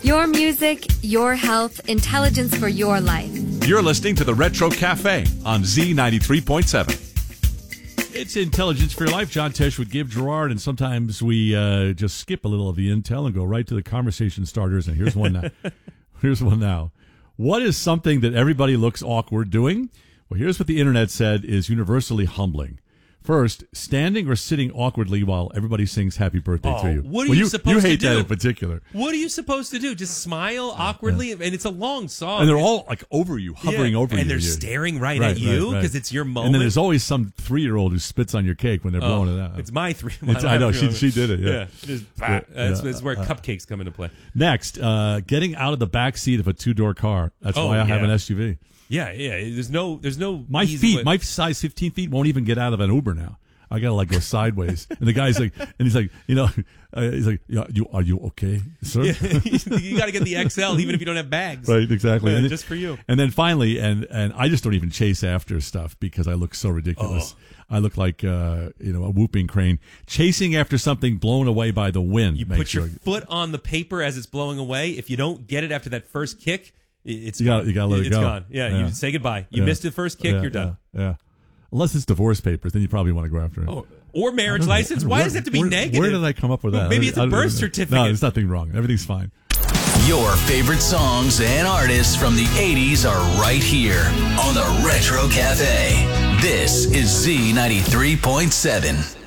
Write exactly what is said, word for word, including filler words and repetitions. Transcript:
Your music, your health, intelligence for your life. You're listening to the Retro Cafe on Z ninety-three point seven. It's Intelligence for Your Life. John Tesh would give Gerard, and sometimes we uh, just skip a little of the intel and go right to the conversation starters. And here's one now. Here's one now. What is something that everybody looks awkward doing? Well, here's what the internet said is universally humbling. First, standing or sitting awkwardly while everybody sings happy birthday Oh, to you. what are well, you you supposed you to hate do? that in particular. What are you supposed to do? Just smile awkwardly? And it's a long song. And they're all like over you, hovering Yeah, over you. and they're you. staring right, Right, at you right, because right. it's your moment. And then there's always some three-year-old who spits on your cake when they're Oh, blowing it out. It's my three. My It's- I know, she- three- she did it, yeah. just, Yeah, that's, yeah. that's where cupcakes come into play. Next, uh, getting out of the back seat of a two-door car. That's Oh, why I have yeah. an S U V. Yeah, yeah. There's no, there's no. My easy feet, way- my size fifteen feet won't even get out of an Uber now. I gotta like go sideways. And the guy's like, and he's like, you know, uh, he's like, yeah, you are you okay, sir? Yeah, you got to get the X L even if you don't have bags. Right, exactly. Yeah, And then- just for you. And then finally, and and I just don't even chase after stuff because I look so ridiculous. Oh. I look like uh, you know a whooping crane chasing after something blown away by the wind. You makes put your foot on the paper as it's blowing away. If you don't get it after that first kick, i- it's You gotta- gone. you gotta let it It's go. gone. Yeah, Yeah. you say goodbye. You Yeah. missed the first kick, Yeah, you're done. Yeah, yeah. Unless it's divorce papers, then you probably want to go after it. Oh, or I marriage don't know. license. Why Where- does it have to be where, negative? Where did I come up with that? Maybe I it's don't- a I don't birth know. certificate. No, there's nothing wrong. Everything's fine. Your favorite songs and artists from the eighties are right here on the Retro Cafe. This is Z ninety-three point seven.